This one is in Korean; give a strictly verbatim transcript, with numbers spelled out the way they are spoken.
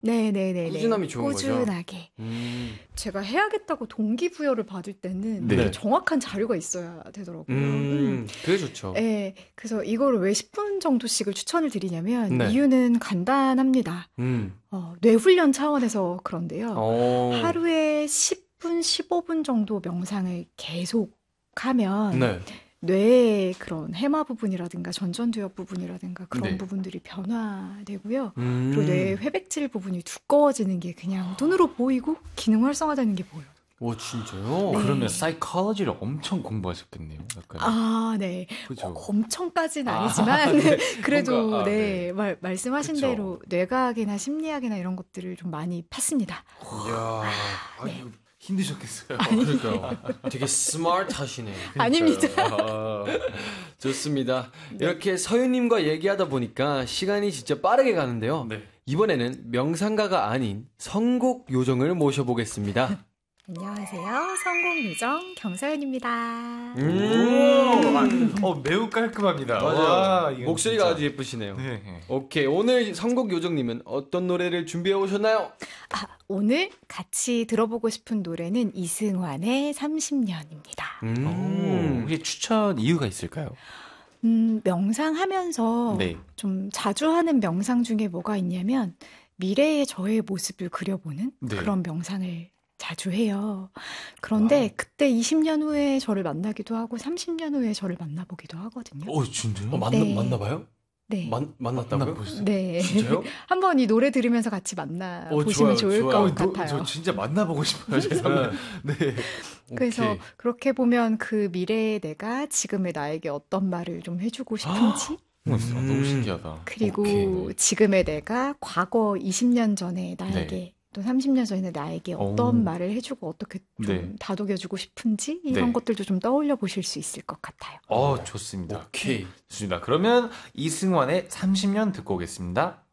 네네네네. 꾸준함이 좋은 거죠. 꾸준하게. 음. 제가 해야겠다고 동기부여를 받을 때는 네. 되게 정확한 자료가 있어야 되더라고요. 음, 음. 그게 좋죠. 네, 그래서 이거를 왜 십 분 정도씩을 추천을 드리냐면 네. 이유는 간단합니다. 음. 어, 뇌훈련 차원에서 그런데요. 어. 하루에 십 분, 십오 분 정도 명상을 계속 하면 네. 뇌의 그런 해마 부분이라든가 전전두엽 부분이라든가 그런 네. 부분들이 변화되고요. 음. 그리고 뇌의 회백질 부분이 두꺼워지는 게 그냥 눈으로 보이고 기능 활성화되는 게 보여요. 오, 진짜요? 네. 그러면 사이콜로지를 엄청 공부하셨겠네요. 약간. 아, 네. 그죠. 어, 엄청까지는 아, 아니지만 네. 그래도 뭔가, 아, 네, 네. 말, 말씀하신 그쵸. 대로 뇌과학이나 심리학이나 이런 것들을 좀 많이 팠습니다. 이야. 네. 아유, 힘드셨겠어요. 그러니까요. 되게 스마트하시네. 아닙니다. 아, 좋습니다. 네. 이렇게 서윤님과 얘기하다 보니까 시간이 진짜 빠르게 가는데요. 네. 이번에는 명상가가 아닌 선곡 요정을 모셔보겠습니다. 안녕하세요. 성공요정 경서연입니다. 음. 오, 어, 매우 깔끔합니다. 맞아요. 와, 이건 목소리가 진짜. 아주 예쁘시네요. 네. 오케이. 오늘 선곡 요정님은 어떤 노래를 준비해 오셨나요? 아, 오늘 같이 들어보고 싶은 노래는 이승환의 삼십 년입니다. 오, 혹시 추천 이유가 있을까요? 음, 명상하면서 네. 좀 자주 하는 명상 중에 뭐가 있냐면 미래의 저의 모습을 그려보는 네. 그런 명상을 자주 해요. 그런데 와우. 그때 이십 년 후에 저를 만나기도 하고 삼십 년 후에 저를 만나보기도 하거든요. 오, 진짜요? 어, 만나, 네. 만나봐요? 네. 만, 만났다고요? 만나보셨어요? 네. 진짜요? 한번 이 노래 들으면서 같이 만나 어, 보시면 좋아요, 좋을 좋아요. 것 어, 너- 같아요. 저 진짜 만나보고 싶어요. 죄송해요. 네. 그래서 오케이. 그렇게 보면 그 미래의 내가 지금의 나에게 어떤 말을 좀 해주고 싶은지, 어, 진짜 음. 너무 신기하다. 그리고 오케이. 지금의 내가 과거 이십 년 전에 나에게 네. 또 삼십 년 전에 나에게 어떤 오. 말을 해주고 어떻게 좀 네. 다독여주고 싶은지 이런 네. 것들도 좀 떠올려 보실 수 있을 것 같아요. 어, 좋습니다. 오케이. 좋습니다. 그러면 이승환의 삼십 년 듣고 오겠습니다.